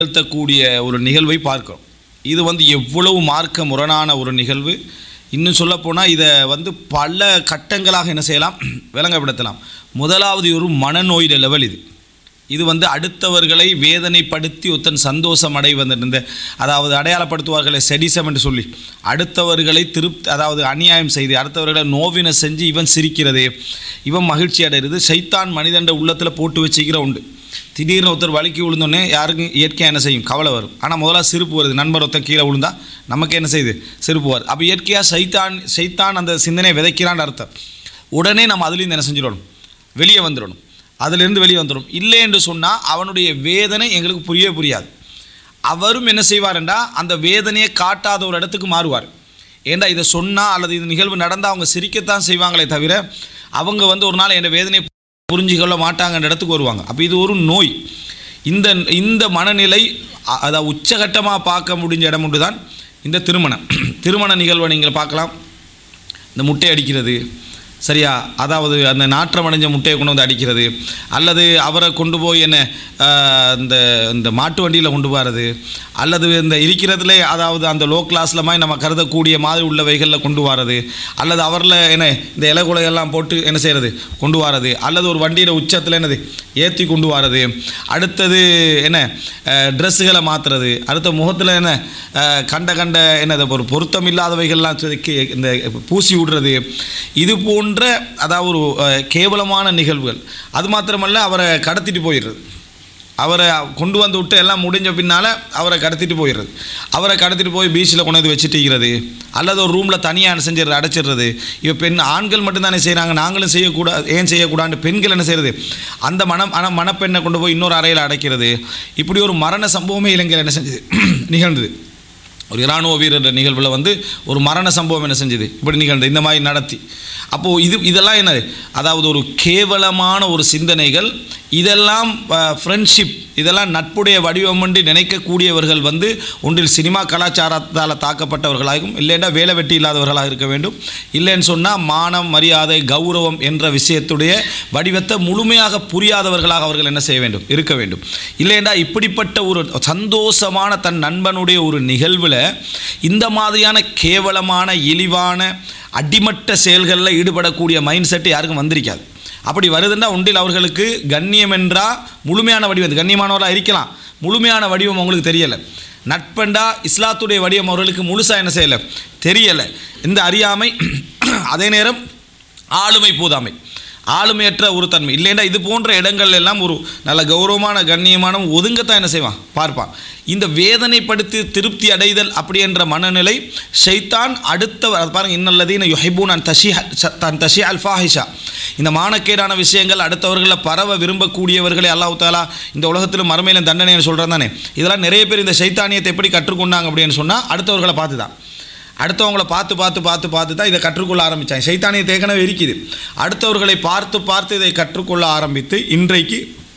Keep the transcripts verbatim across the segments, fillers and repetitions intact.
நிகழ்த்தக்கூடிய ஒரு நிகழ்வை பார்க்கிறோம். இது வந்து எவ்வளவு மார்க்க முரணான ஒரு நிகழ்வு. இன்னும் சொல்லப்போனால் இதை வந்து பல கட்டங்களாக என்ன செய்யலாம், விளங்கப்படுத்தலாம். முதலாவது ஒரு மனநோய் லெவல். இது இது வந்து அடுத்தவர்களை வேதனைப்படுத்தி ஒருத்தன் சந்தோஷம் அடைவந்த, அதாவது அடையாளப்படுத்துவார்களை செடிசம் என்று சொல்லி அடுத்தவர்களை திருப்தி, அதாவது அநியாயம் செய்து அடுத்தவர்களை நோவினை செஞ்சு இவன் சிரிக்கிறது, இவன் மகிழ்ச்சி அடைகிறது. சைத்தான் மனிதண்ட உள்ளத்தில் போட்டு வச்சுக்கிற உண்டு. திடீர்னு ஒருத்தர் வலிக்கு விழுந்தோடனே யாருக்கும் இயற்கையாக என்ன செய்யும், கவலை வரும். ஆனால் முதல்ல சிரிப்பு வருது. நண்பர் ஒருத்தர் கீழே விழுந்தா நமக்கு என்ன செய்யுது, சிரிப்பு வருது. அப்போ இயற்கையாக சைத்தான் சைத்தான் அந்த சிந்தனையை விதைக்கிறான்னு அர்த்தம். உடனே நம்ம அதுலேருந்து என்ன செஞ்சிடணும், வெளியே வந்துடணும். அதிலிருந்து வெளியே வந்துடும். இல்லை என்று சொன்னால் அவனுடைய வேதனை எங்களுக்கு புரியவே புரியாது. அவரும் என்ன செய்வார்ண்டா அந்த வேதனையை காட்டாத ஒரு இடத்துக்கு மாறுவார். ஏண்டா இதை சொன்னால் அல்லது இது நிகழ்வு நடந்தால் அவங்க சிரிக்கத்தான் செய்வாங்களே தவிர அவங்க வந்து ஒரு நாள் என் வேதனையை புரிஞ்சுக்கொள்ள மாட்டாங்கன்ற இடத்துக்கு வருவாங்க. அப்போ இது ஒரு நோய். இந்த இந்த மனநிலை அதை உச்சகட்டமாக பார்க்க முடிஞ்ச இடம் ஒன்று தான் இந்த திருமணம். திருமண நிகழ்வை நீங்கள் பார்க்கலாம். இந்த முட்டை அடிக்கிறது, சரியா, அதாவது அந்த நாற்றம் அடைஞ்ச முட்டையை கொண்டு வந்து அடிக்கிறது, அல்லது அவரை கொண்டு போய் என்ன இந்த இந்த மாட்டு வண்டியில் கொண்டு போகிறது, அல்லது இந்த இருக்கிறதுலே அதாவது அந்த லோ கிளாஸில் மாதிரி நம்ம கருதக்கூடிய மாதிரி உள்ளவைகளில் கொண்டு வரது, அல்லது அவரில் என்ன இந்த இலகுலையெல்லாம் போட்டு என்ன செய்கிறது கொண்டு வரது, அல்லது ஒரு வண்டியில் உச்சத்தில் என்னது ஏற்றி கொண்டு வரது, அடுத்தது என்ன ட்ரெஸ்ஸுகளை மாற்றுறது, அடுத்த முகத்தில் என்ன கண்ட கண்ட என்னது ஒரு பொருத்தம் இல்லாதவைகள்லாம் இந்த பூசி விடுறது, இது போன்ற அதாவது ஒரு கேவலமான நிகழ்வுகள். அது மாத்திரமல்ல அவரை கடத்திட்டு போயிடுறது, அவரை கொண்டு வந்து விட்டு எல்லாம் முடிஞ்ச பின்னால் அவரை கடத்திட்டு போயிடுறது, அவரை கடத்திட்டு போய் பீச்சில் கொண்டு வந்து வச்சுட்டுக்கிறது, அல்லது ஒரு ரூமில் தனியாக செஞ்சிடுறது, அடைச்சிடுறது. இப்போ பெண் ஆண்கள் மட்டும்தானே செய்கிறாங்க, நாங்களும் செய்யக்கூடாது, ஏன் செய்யக்கூடாது, பெண்கள் என்ன செய்கிறது அந்த மனம் ஆனால் மணப்பெண்ணை கொண்டு போய் இன்னொரு அறையில் அடைக்கிறது. இப்படி ஒரு மரண சம்பவமே இலங்கையில் என்ன செஞ்சது நிகழ்ந்தது. ஒரு இராணுவ வீரர் நிகழ்வில் வந்து ஒரு மரண சம்பவம் என்ன செஞ்சது இப்படி நிகழ்ந்தது, இந்த மாதிரி நடத்தி. அப்போது இது இதெல்லாம் என்ன, அதாவது ஒரு கேவலமான ஒரு சிந்தனைகள். இதெல்லாம் ஃப்ரெண்ட்ஷிப், இதெல்லாம் நட்புடைய வடிவம் என்று நினைக்கக்கூடியவர்கள் வந்து ஒன்றில் சினிமா கலாச்சாரத்தால் தாக்கப்பட்டவர்களாகவும், இல்லைன்னா வேலை வெட்டி இல்லாதவர்களாக இருக்க வேண்டும். இல்லைன்னு சொன்னால் மானம், மரியாதை, கௌரவம் என்ற விஷயத்துடைய வடிவத்தை முழுமையாக புரியாதவர்களாக அவர்கள் என்ன செய்ய வேண்டும், இருக்க வேண்டும். இல்லைன்னா இப்படிப்பட்ட ஒரு சந்தோஷமான தன் நண்பனுடைய ஒரு நிகழ்வில் இந்த மாதிரியான கேவலமான இழிவான அடிமட்ட செயல்களில் ஈடுபடக்கூடிய மைண்ட் செட்டு யாருக்கும் வந்திருக்காது. அப்படி வருதுன்னா ஒன்றில் அவர்களுக்கு கண்ணியம் என்றால் முழுமையான வடிவம், கண்ணியமானவர்களாக இருக்கலாம், முழுமையான வடிவம் அவங்களுக்கு தெரியலை. நட்பண்டா இஸ்லாத்துடைய வடிவம் அவர்களுக்கு முழுசாக என்ன செய்யலை, தெரியலை. இந்த அறியாமை, அதே நேரம் ஆளுமை பூதாமை, ஆளுமையற்ற ஒரு தன்மை. இல்லைன்னா இது போன்ற இடங்கள் எல்லாம் ஒரு நல்ல கௌரவமான கண்ணியமான ஒதுங்கத்தான் என்ன செய்வான், பார்ப்பான். இந்த வேதனைப்படுத்தி திருப்தி அடைதல் அப்படி என்ற மனநிலை ஷைத்தான் அடுத்த பாருங்கள், இன்னல்லதீன யுஹிப்பூன அன் தஷிஹ தன் தஷி அல் ஃபாஹிஷா, இந்த மானக்கேடான விஷயங்கள் அடுத்தவர்களில் பரவ விரும்பக்கூடியவர்களை அல்லாஹ் தஆலா இந்த உலகத்திலும் மறுமையிலும் தண்டனைன்னு சொல்கிறான் தானே. இதெல்லாம் நிறைய பேர் இந்த ஷைத்தானியத்தை எப்படி கற்றுக்கொண்டாங்க அப்படின்னு சொன்னால் அடுத்தவர்களை பார்த்து தான், அடுத்தவங்களை பார்த்து பார்த்து பார்த்து பார்த்து தான் இதை கற்றுக்கொள்ள ஆரம்பித்தாங்க. சைத்தானியத்தை ஏற்கனவே இருக்குது, அடுத்தவர்களை பார்த்து பார்த்து இதை கற்றுக்கொள்ள ஆரம்பித்து இன்றைக்கு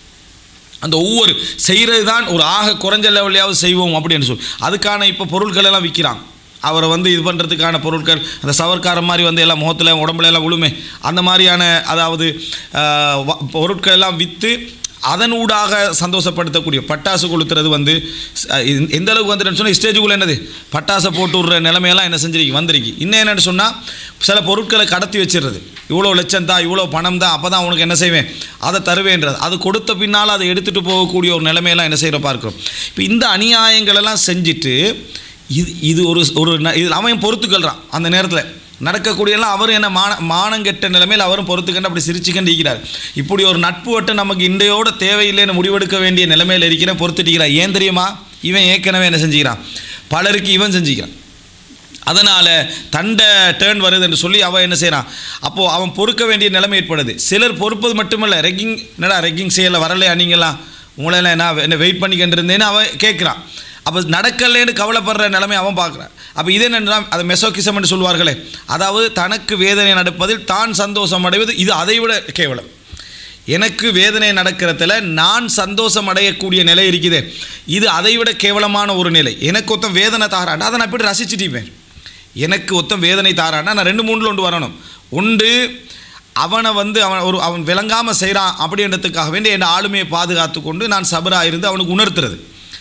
அந்த ஒவ்வொரு செய்கிறது தான் ஒரு ஆக குறைஞ்ச லெவலையாவது செய்வோம் அப்படின்னு சொல்லி அதுக்கான இப்போ பொருட்கள் எல்லாம் விற்கிறாங்க. அவரை வந்து இது பண்ணுறதுக்கான பொருட்கள், அந்த சவர்க்கார மாதிரி வந்து எல்லாம் முகத்தில் உடம்புல எல்லாம் விழுமே, அந்த மாதிரியான அதாவது பொருட்கள் எல்லாம் விற்று அதனூடாக சந்தோஷப்படுத்தக்கூடிய பட்டாசு கொளுத்துறது வந்து எந்த அளவுக்கு வந்துட்டு சொன்னால் ஸ்டேஜுக்குள்ளே என்னது பட்டாசை போட்டு விடுற நிலைமையெல்லாம் என்ன செஞ்சிருக்கு வந்திருக்கு. இன்னும் என்னென்னு சொன்னால் சில பொருட்களை கடத்தி வச்சிடுறது, இவ்வளோ லட்சம் தான், இவ்வளோ பணம் தான், அப்போ தான் உனக்கு என்ன செய்வேன், அதை தருவேன்றது. அது கொடுத்த பின்னால் அதை எடுத்துகிட்டு போகக்கூடிய ஒரு நிலைமையெல்லாம் என்ன செய்கிற பார்க்குறோம். இப்போ இந்த அநியாயங்களெல்லாம் செஞ்சுட்டு இது இது ஒரு ஒரு இதில் அவன் பொறுத்துக்கொள்கிறான். அந்த நேரத்தில் நடக்கக்கூடியெல்லாம் அவரும் என்ன மான மானங்கெட்ட நிலைமையில் அவரும் பொறுத்துக்கண்டு அப்படி சிரிச்சுக்கண்டு இருக்கிறார். இப்படி ஒரு நட்பு வட்டு நமக்கு இன்றையோட தேவையில்லைன்னு முடிவெடுக்க வேண்டிய நிலைமையில் இருக்கிற பொறுத்துட்டிக்கிறான். ஏன் தெரியுமா, இவன் ஏற்கனவே என்ன செஞ்சுக்கிறான், பலருக்கு இவன் செஞ்சுக்கிறான். அதனால் தண்டை டேர்ன் வருது என்று சொல்லி அவன் என்ன செய்கிறான், அப்போது அவன் பொறுக்க வேண்டிய நிலைமை ஏற்படுது. சிலர் பொறுப்பது மட்டுமல்ல, ரெக்கிங் என்னடா ரெக்கிங் செய்யலை வரலையா நீங்களாம், உங்களெல்லாம் என்ன என்ன வெயிட் பண்ணிக்கிட்டு இருந்தேன்னு அவன் கேட்குறான். அப்போ நடக்கலேன்னு கவலைப்படுற நிலைமை அவன் பார்க்குறான். அப்போ இது என்னென்னா அதை மெசோகிசம் என்று சொல்வார்களே, அதாவது தனக்கு வேதனை நடப்பதில் தான் சந்தோஷம் அடைவது, இது அதை விட கேவலம். எனக்கு வேதனை நடக்கிறதுல நான் சந்தோஷம் அடையக்கூடிய நிலை இருக்குது, இது அதை விட கேவலமான ஒரு நிலை. எனக்கு ஒருத்தன் வேதனை தாராண்டா அதை நான் எப்படி ரசிச்சுட்டிப்பேன். எனக்கு ஒருத்தன் வேதனை தாராண்டா நான் ரெண்டு மூணில் ஒன்று வரணும். ஒன்று அவனை வந்து அவன் ஒரு அவன் விளங்காமல் செய்கிறான் அப்படின்றதுக்காக வேண்டி என் ஆளுமையை பாதுகாத்து கொண்டு நான் சபராக இருந்து அவனுக்கு உணர்த்துறது.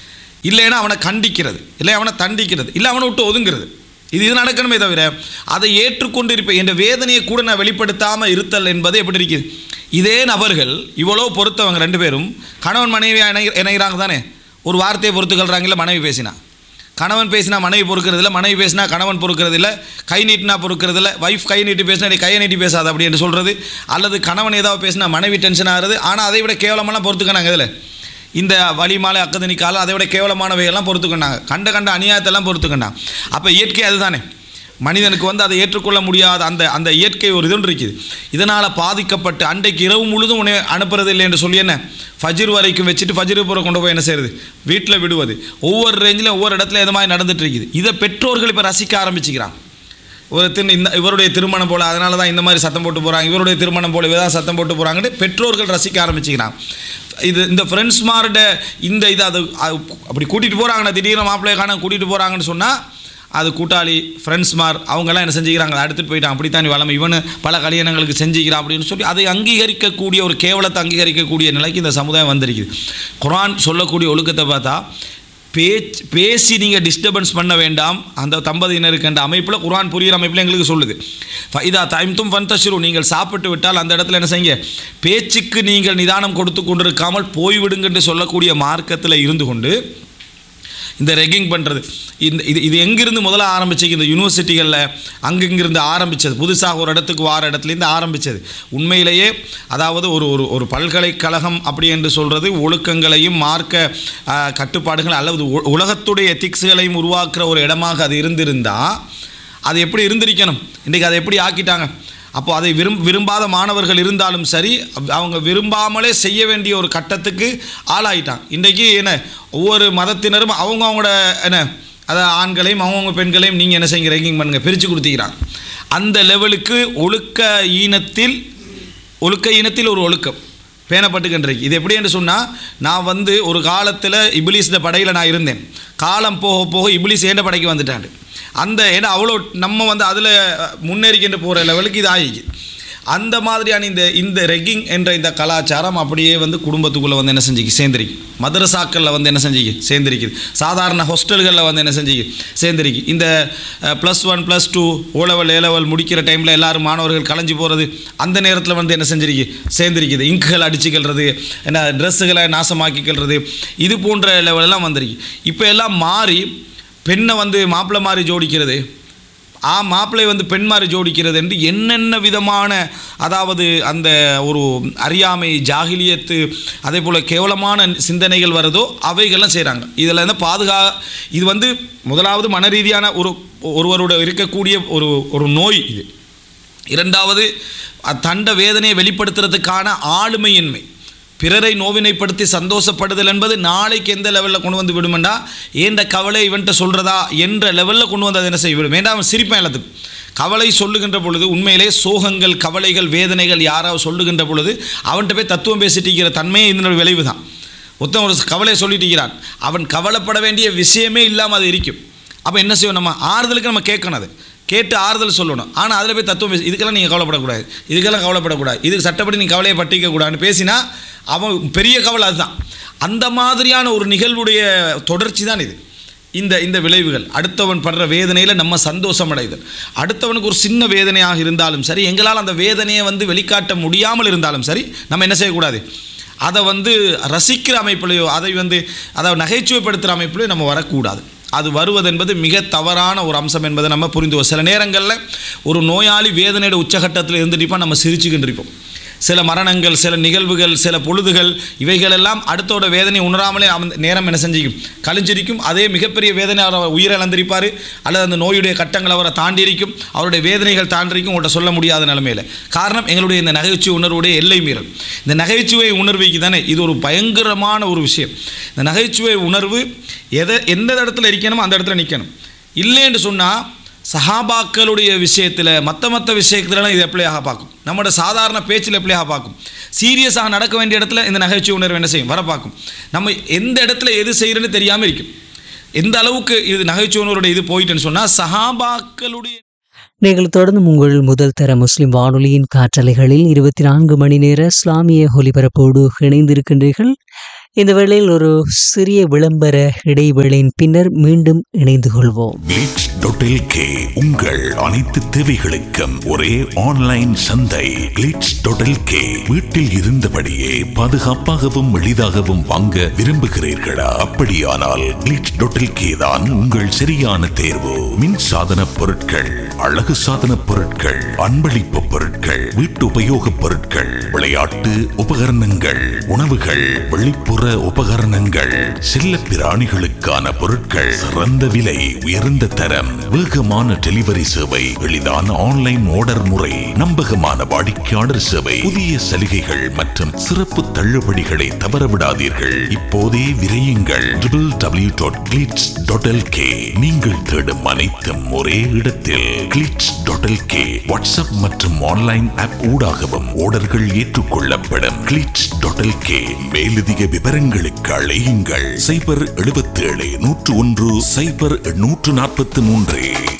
இல்லைன்னா அவனை கண்டிக்கிறது, இல்லை அவனை தண்டிக்கிறது, இல்லை அவனை விட்டு ஒதுங்கிறது. இது இது நடக்கணுமே தவிர அதை ஏற்றுக்கொண்டு இருப்பேன் என்ற வேதனையை கூட நான் வெளிப்படுத்தாமல் இருத்தல் என்பது எப்படி இருக்குது? இதே நபர்கள் இவ்வளோ பொறுத்தவங்க ரெண்டு பேரும் கணவன் மனைவியாக இணை இணைகிறாங்க தானே. ஒரு வார்த்தையை பொறுத்துக்கொள்கிறாங்கல்ல, மனைவி பேசினா கணவன் பேசினா மனைவி பொறுக்கிறதில்ல, மனைவி பேசினா கணவன் பொறுக்கிறதில்ல, கை நீட்டினா பொறுக்கிறதில்ல, வைஃப் கை நீட்டி பேசினா நீ கையை நீட்டி பேசாது அப்படி என்று சொல்கிறது, அல்லது கணவன் ஏதாவது பேசினா மனைவி டென்ஷன் ஆகிறது. ஆனால் அதை விட கேவலமெல்லாம் பொறுத்துக்கினாங்க. இதில் இந்த வலிமாலை அக்கதனி காலம் அதை விட கேவலமானவையெல்லாம் பொறுத்துக்கொண்டாங்க, கண்ட கண்ட அநியாயத்தெல்லாம் பொறுத்துக்கொண்டாங்க. அப்போ இயற்கை அதுதானே, மனிதனுக்கு வந்து அதை ஏற்றுக்கொள்ள முடியாத அந்த அந்த இயற்கை ஒரு இது இருக்குது. இதனால் பாதிக்கப்பட்டு அன்றைக்கு இரவு முழுதும் உன்னை அனுப்புறது இல்லை என்று சொல்லி என்ன ஃபஜ்ர் வரைக்கும் வச்சுட்டு ஃபஜ்ரு பூரா கொண்டு போய் என்ன செய்கிறது, வீட்டில் விடுவது. ஒவ்வொரு ரேஞ்சிலும் ஒவ்வொரு இடத்துல எது மாதிரி நடந்துட்டு இருக்குது. இதை பெற்றோர்கள் இப்போ ரசிக்க ஆரம்பிச்சுக்கிறான். ஒரு திரு இந்த இவருடைய திருமணம் போல் அதனால தான் இந்த மாதிரி சத்தம் போட்டு போகிறாங்க, இவருடைய திருமணம் போல் இவதான் சத்தம் போட்டு போகிறாங்கன்னு பெற்றோர்கள் ரசிக்க ஆரம்பிச்சுக்கிறான். இது இந்த ஃப்ரெண்ட்ஸ்மார்ட இந்த இதை அது அப்படி கூட்டிகிட்டு போகிறாங்கண்ணா, திடீர்னு மாப்பிள்ளையை காண கூட்டிகிட்டு போகிறாங்கன்னு சொன்னால் அது கூட்டாளி ஃப்ரெண்ட்ஸ்மார் அவங்கெல்லாம் என்ன செஞ்சுக்கிறாங்க, அதை எடுத்துகிட்டு போயிட்டான், அப்படித்தான் வளமை இவனு பல கல்யாணங்களுக்கு செஞ்சுக்கிறான் அப்படின்னு சொல்லி அதை அங்கீகரிக்கக்கூடிய ஒரு கேவலத்தை அங்கீகரிக்கக்கூடிய நிலைக்கு இந்த சமுதாயம் வந்திருக்குது. குர்ஆன் சொல்லக்கூடிய ஒழுக்கத்தை பார்த்தா பேச் பேசி நீங்கள் டிஸ்டர்பன்ஸ் பண்ண வேண்டாம் அந்த தம்பதியினருக்கு என்ற அமைப்பில் குர்ஆன் புரிகிற அமைப்பில் எங்களுக்கு சொல்லுது. ஃபைதா தைம்தும் ஃபன்தஷிரு, நீங்கள் சாப்பிட்டு விட்டால் அந்த இடத்துல என்ன செய்யுங்க, பேச்சுக்கு நீங்கள் நிதானம் கொடுத்து கொண்டிருக்காமல் போய்விடுங்க என்று சொல்லக்கூடிய மார்க்கத்தில் இருந்து கொண்டு இந்த ரெக்கிங் பண்ணுறது இந்த இது இது எங்கிருந்து முதல்ல ஆரம்பிச்சிங்க, இந்த யூனிவர்சிட்டிகளில் அங்கங்கிருந்து ஆரம்பித்தது, புதுசாக ஒரு இடத்துக்கு வார இடத்துலேருந்து ஆரம்பித்தது. உண்மையிலேயே அதாவது ஒரு ஒரு ஒரு பல்கலைக்கழகம் அப்படி என்று சொல்கிறது ஒழுக்கங்களையும் மார்க்க கட்டுப்பாடுகள் அல்லது உலகத்துடைய எத்திக்ஸுகளையும் உருவாக்குற ஒரு இடமாக அது இருந்திருந்தால் அது எப்படி இருந்திருக்கணும். இன்றைக்கி அதை எப்படி ஆக்கிட்டாங்க. அப்போது அதை விரும் விரும்பாத மாணவர்கள் இருந்தாலும் சரி, அவங்க விரும்பாமலே செய்ய வேண்டிய ஒரு கட்டத்துக்கு ஆளாயிட்டாங்க. இன்றைக்கி என்ன ஒவ்வொரு மதத்தினரும் அவங்க அவங்களோட என்ன அதாவது ஆண்களையும் அவங்கவுங்க பெண்களையும் நீங்கள் என்ன செய்யுங்க ரேங்கிங் பண்ணுங்கள் பிரித்து கொடுத்துக்கிறாங்க. அந்த லெவலுக்கு ஒழுக்க ஈனத்தில் ஒழுக்க ஈனத்தில் ஒரு ஒழுக்கம் பேணப்பட்டுக்கின்றைக்கு. இது எப்படி என்று சொன்னால், நான் வந்து ஒரு காலத்தில் இபிலிஸ்ட படையில் நான் இருந்தேன், காலம் போக போக இபிலிஸ் ஏண்ட படைக்கு வந்துட்டாண்டு. அந்த ஏன்னா அவ்வளோ நம்ம வந்து அதில் முன்னேறிக்கின்ற போகிற லெவலுக்கு இது ஆகிக்கு. அந்த மாதிரியான இந்த இந்த ரெக்கிங் என்ற இந்த கலாச்சாரம் அப்படியே வந்து குடும்பத்துக்குள்ளே வந்து என்ன செஞ்சுக்கு சேர்ந்துருக்கு, மதரசாக்களில் வந்து என்ன செஞ்சுக்கு சேர்ந்துருக்குது, சாதாரண ஹாஸ்டல்களில் வந்து என்ன செஞ்சுக்கு சேர்ந்துருக்கு. இந்த ப்ளஸ் ஒன் ப்ளஸ் டூ ஓ லெவல் ஏ லெவல் முடிக்கிற டைமில் எல்லோரும் மாணவர்கள் கலைஞ்சி போகிறது அந்த நேரத்தில் வந்து என்ன செஞ்சிருக்கு சேர்ந்துருக்குது. இங்குகள் அடிச்சுக்கிறது, என்ன ட்ரெஸ்ஸுகளை நாசமாக்கிக்கிறது, இது போன்ற லெவலெல்லாம் வந்திருக்கு. இப்போ எல்லாம் மாறி பெண்ணை வந்து மாப்பிள்ளை மாதிரி ஜோடிக்கிறது, ஆ மாப்பிள்ளை வந்து பெண் மாதிரி ஜோடிக்கிறது என்று என்னென்ன விதமான அதாவது அந்த ஒரு அறியாமை ஜாகிலியத்து அதே போல் கேவலமான சிந்தனைகள் வருதோ அவைகள்லாம் செய்கிறாங்க. இதில் வந்து பாதுகா இது வந்து முதலாவது மன ரீதியான ஒரு ஒருவரோட இருக்கக்கூடிய ஒரு ஒரு நோய் இது. இரண்டாவது தண்ட வேதனையை வெளிப்படுத்துறதுக்கான ஆளுமையின்மை, பிறரை நோவினைப்படுத்தி சந்தோஷப்படுதல் என்பது நாளைக்கு எந்த லெவலில் கொண்டு வந்து விடுமெண்டா ஏண்ட கவலை இவன்ட்ட சொல்கிறதா என்ற லெவலில் கொண்டு வந்து அதை என்ன செய்ய விடும். வேண்டாம் அவன் சிரிப்பான் எல்லாத்துக்கும். கவலை சொல்லுகின்ற பொழுது உண்மையிலே சோகங்கள் கவலைகள் வேதனைகள் யாராவது சொல்லுகின்ற பொழுது அவன்கிட்ட போய் தத்துவம் பேசிட்டிருக்கிற தன்மையே இதனோட விளைவு தான். ஒருத்தன் ஒரு கவலையை சொல்லிட்டிருக்கிறான், அவன் கவலைப்பட வேண்டிய விஷயமே இல்லாமல் அது இருக்கும். அப்போ என்ன செய்வோம், நம்ம ஆறுதலுக்கு நம்ம கேட்கணும், அது கேட்டு ஆறுதல் சொல்லணும். ஆனால் அதில் போய் தத்துவம் பேசி இதுக்கெல்லாம் நீங்கள் கவலைப்படக்கூடாது, இதுக்கெல்லாம் கவலைப்படக்கூடாது, இதுக்கு சட்டப்படி நீங்கள் கவலையை பட்டிக்கக்கூடாதுன்னு பேசினா அவன் பெரிய கவலை அதுதான். அந்த மாதிரியான ஒரு நிகழ்வுடைய தொடர்ச்சி தான் இது. இந்த இந்த விளைவுகள் அடுத்தவன் படுற வேதனையில் நம்ம சந்தோஷம் அடைதல், அடுத்தவனுக்கு ஒரு சின்ன வேதனையாக இருந்தாலும் சரி, எங்களால் அந்த வேதனையை வந்து வெளிக்காட்ட முடியாமல் இருந்தாலும் சரி, நம்ம என்ன செய்யக்கூடாது, அதை வந்து ரசிக்கிற அமைப்புலையோ அதை வந்து அதை நகைச்சுவைப்படுத்துகிற அமைப்புலையோ நம்ம வரக்கூடாது. அது வருவது என்பது மிக தவறான ஒரு அம்சம் என்பதை நம்ம புரிந்துவோம். சில நேரங்களில் ஒரு நோயாளி வேதனையோட உச்சகட்டத்தில் இருந்துட்டு நம்ம சிரிச்சுக்கிட்டு இருப்போம். சில மரணங்கள், சில நிகழ்வுகள், சில பொழுதுகள் இவைகளெல்லாம் அடுத்தோட வேதனை உணராமலே அவன் நேரம் என்ன செஞ்சிக்கும் கழிஞ்சிருக்கும். அதே மிகப்பெரிய வேதனை அவர் உயிரிழந்திருப்பார், அல்லது அந்த நோயுடைய கட்டங்கள் அவரை தாண்டியிருக்கும், அவருடைய வேதனைகள் தாண்டிருக்கும், உங்கள்கிட்ட சொல்ல முடியாத நிலைமையில். காரணம் எங்களுடைய இந்த நகைச்சுவை உணர்வுடைய எல்லை மீறல். இந்த நகைச்சுவை உணர்வுக்கு தானே இது ஒரு பயங்கரமான ஒரு விஷயம். இந்த நகைச்சுவை உணர்வு எதை எந்த இடத்துல இருக்கணுமோ அந்த இடத்துல நிற்கணும். இல்லைன்னு சொன்னால் சஹாபாக்களுடைய விஷயத்தில் மற்ற மற்ற விஷயத்துலலாம் இது எப்படியாக பார்க்கும், நம்மளோட சாதாரண பேச்சில் எப்படியாக பார்க்கும், சீரியஸாக நடக்க வேண்டிய இடத்துல இந்த நகைச்சுவை உணர்வு என்ன செய்யும் வர பார்க்கும். நம்ம எந்த இடத்துல எது செய்கிறேன்னு தெரியாமல் இருக்கும். எந்த அளவுக்கு இது நகைச்சுவை உணர்வுடைய இது போயிட்டுன்னு சொன்னால் சஹாபாக்களுடைய. நீங்கள் தொடர்ந்து உங்கள் முதல் தர முஸ்லிம் வானொலியின் காற்றலைகளில் இருபத்தி நான்கு மணி நேர இஸ்லாமிய ஒலிபரப்போடு இணைந்திருக்கின்றீர்கள். இந்த வேளையில் ஒரு சிறிய விளம்பர இடைவேளையின் பின்னர் மீண்டும் இணைந்து கொள்வோம். கிளிட்ஸ் டாட் எல் கே உங்கள் அனைத்து தேவைகளுக்கும் ஒரே ஆன்லைன் சந்தை. கிளிட்ஸ் டாட் எல் கே வீட்டில் இருந்தபடியே பாதுகாப்பாகவும் எளிதாகவும் வாங்க விரும்புகிறீர்களா? அப்படியானால் கிளிட்ஸ் டாட் எல் கே தான் உங்கள் சரியான தேர்வு. மின் சாதன பொருட்கள், அழகு சாதன பொருட்கள், அன்பளிப்பு பொருட்கள், வீட்டு உபயோக பொருட்கள், விளையாட்டு உபகரணங்கள், உணவுகள், வெளிப்புற உபகரணங்கள், செல்ல பிராணிகளுக்கான பொருட்கள், சிறந்த விலை, உயர்ந்த தரம், வேகமான டெலிவரி சேவை, எளிதான ஆன்லைன் ஆர்டர் முறை, நம்பகமான வாடிக்கையாளர் சேவை, புதிய சலுகைகள் மற்றும் சிறப்பு தள்ளுபடிகளை தவறவிடாதீர்கள். இப்போதே விரையுங்கள் W W W dot glitz dot L K. நீங்கள் தேடும் அனைத்தும் ஒரே இடத்தில். Glitz dot L K WhatsApp மற்றும் ஆன்லைன் ஆப் ஊடாகவும் ஆர்டர்கள் ஏற்றுக்கொள்ளப்படும். Glitz dot L K. மேலதிக விவரங்களுக்கு அழையுங்கள் சைபர் எழுபத்தி ஏழு நூற்று ஒன்று சைபர் நூற்று நாற்பத்தி மூன்று.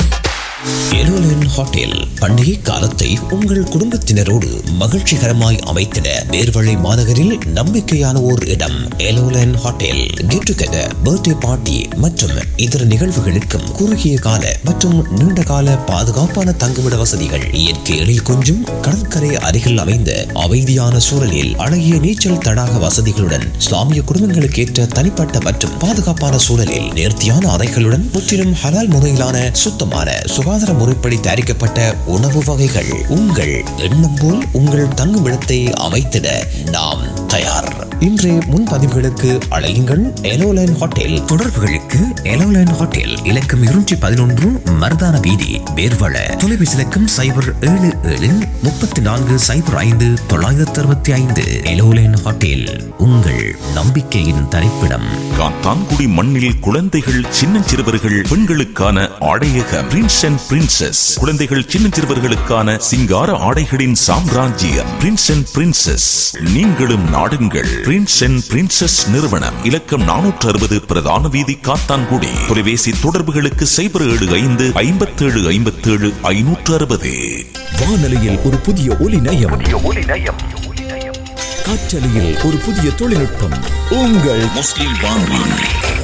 எலோலன் ஹோட்டல் பண்டிகை காலத்தை உங்கள் குடும்பத்தினரோடு மகிழ்ச்சிகரமாய் அமைத்திட நேர்வழி மாநகரில் நம்பிக்கையான ஓர் இடம். எலோலன் hotel get together, birthday party மற்றும் இதர நிகழ்வுகளுக்கும் குறுகிய கால மற்றும் நீண்ட கால பாதுகாப்பான தங்குமிட வசதிகள், இயற்கை எழில் கொஞ்சும் கடற்கரை அருகில் அமைந்த அமைதியான சூழலில் அழகிய நீச்சல் தடாக வசதிகளுடன், இஸ்லாமிய குடும்பங்களுக்கு ஏற்ற தனிப்பட்ட மற்றும் பாதுகாப்பான சூழலில் நேர்த்தியான அறைகளுடன், முற்றிலும் ஹலால் முறையிலான சுத்தமான சுகாதார முறைப்படி தயாரிக்கப்பட்ட உணவு வகைகள். உங்கள் எண்ணம் போல் உங்கள் தங்குமிடத்தை அமைத்திட நாம் தயார். இன்றைய முன்பதிவுகளுக்கு அழையுங்கள் எலோலைன் ஹோட்டல். தொடர்புகளுக்கு எலோலைன் ஹோட்டல் இலக்கம் இருநூற்றி பதினொன்று மருதான வீதி, பேர்வள. தொலைபேசி இலக்கம் சைபர் ஏழு ஏழு முப்பத்தி நான்கு சைபர் ஐந்து தொள்ளாயிரத்தி அறுபத்தி ஐந்து. எலோலைன் ஹோட்டல் உங்கள் நம்பிக்கையின் தரிப்பிடம். காத்தான்குடி மண்ணில் குழந்தைகள், சின்னஞ்சிறுவர்கள், பெண்களுக்கான ஆடையகம் பிரின்ஸ் அண்ட் பிரின்சஸ். குழந்தைகள், சின்னஞ்சிறுவர்களுக்கான சிங்கார ஆடைகளின் சாம்ராஜ்யம் பிரின்ஸ் அண்ட் பிரின்சஸ். நீங்களும் நாடுங்கள் பிரின்ஸ் அண்ட் பிரின்சஸ் நிறுவனம். இலக்கம் நானூற்று அறுபது பிரதான வீதி, காத்தான்குடி. தொலைபேசி தொடர்புகளுக்கு சைபர் ஏழு ஐந்து ஐம்பத்தி ஏழு ஐம்பத்தி ஏழு ஐநூற்று அறுபது. வானொலியில் ஒரு புதிய ஒலி நயம், காற்றலையில் ஒரு புதிய தொழில்நுட்பம். உங்கள் முஸ்லிம் வானொலி.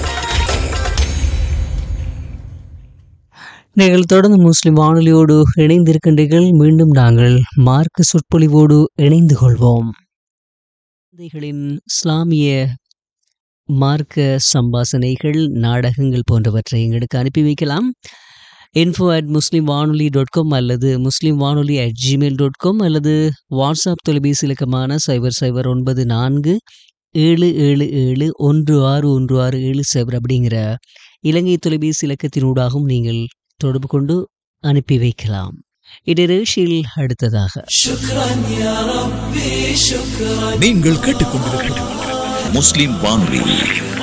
நீங்கள் தொடர்ந்து முஸ்லிம் வானொலியோடு இணைந்திருக்கின்றீர்கள். மீண்டும் நாங்கள் மார்க்க சொற்பொழிவோடு இணைந்து கொள்வோம். குழந்தைகளின் இஸ்லாமிய மார்க்க சம்பாசனைகள், நாடகங்கள் போன்றவற்றை எங்களுக்கு அனுப்பி வைக்கலாம். இன்ஃபோ அட் முஸ்லிம் வானொலி டாட் காம் அல்லது முஸ்லிம் வானொலி அட் ஜிமெயில் டாட் காம் அல்லது வாட்ஸ்அப் தொலைபேசி இலக்கமான சைபர் சைபர் ஒன்பது நான்கு ஏழு ஏழு ஏழு ஒன்று ஆறு ஒன்று ஆறு ஏழு சைபர் அப்படிங்கிற இலங்கை தொலைபேசி இலக்கத்தினூடாகவும் நீங்கள் தொடர்பு கொண்டு அனுப்பி வைக்கலாம். இடைரேஷில் அடுத்ததாக நீங்கள் கேட்டுக்கொண்டிருப்பது முஸ்லிம் வானொலி.